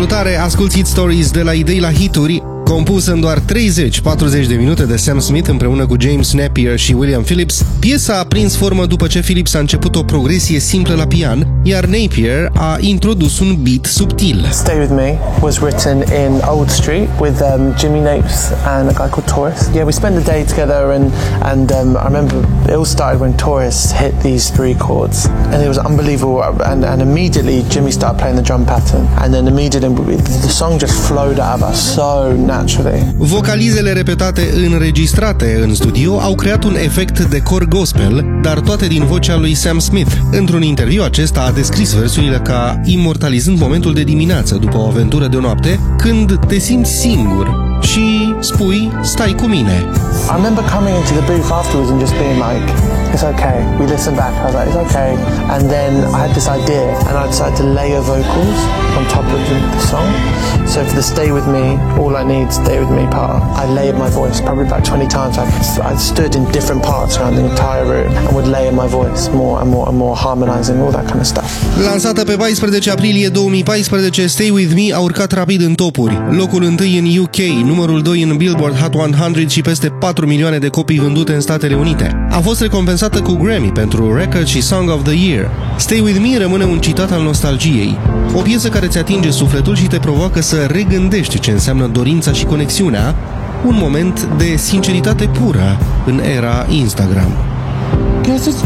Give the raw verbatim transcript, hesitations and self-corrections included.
Salutare, asculți Hit Stories de la idei la hituri, compus în doar treizeci patruzeci de minute de Sam Smith împreună cu James Napier și William Phillips. Piesa a prins formă după ce Phillips a început o progresie simplă la pian, iar Napier a introdus un beat subtil. Stay With Me was written in Old Street with um, Jimmy Napes and a guy called Taurus. Yeah, we spent the day together and, and um, I remember it all started when Taurus hit these three chords and it was unbelievable, and, and immediately Jimmy started playing the drum pattern and then immediately the song just flowed out of us so naturally. Vocalizele repetate înregistrate în studio au creat un efect de cor gospel, dar toate din vocea lui Sam Smith. Într-un interviu acesta a descris versurile ca imortalizând momentul de dimineață după o aventură de noapte, când te simți singur și spui, stai cu mine. I remember coming into the booth afterwards and just being like, it's okay. We listened back, I was like, it's okay. And then I had this idea and I decided to layer vocals on top of the, the song. So for the Stay With Me, All I Need, Stay With Me part, I layered my voice probably about twenty times. I, I stood in different parts around the entire room and would layer my voice more and more and more, harmonizing, all that kind of stuff. Lansată pe paisprezece aprilie două mii paisprezece, Stay With Me a urcat rapid în topuri. Locul întâi în U K, numărul doi în Billboard Hot o sută și peste patru milioane de copii vândute în Statele Unite. A fost recompensată cu Grammy pentru Record și Song of the Year. Stay With Me rămâne un citat al nostalgiei, o piesă care ți atinge sufletul și te provoacă să regândești ce înseamnă dorința și conexiunea, un moment de sinceritate pură în era Instagram.